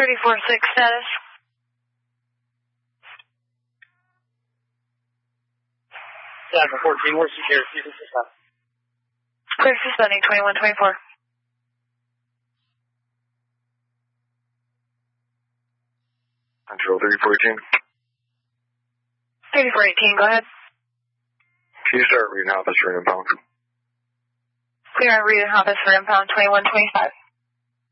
34-6 status. Stafford 14, where's the air? Clear suspending 21-24. Control 3418. 34-18, go ahead. Can you start reading out this for inbound? Clear on read and hop for impound 21-25.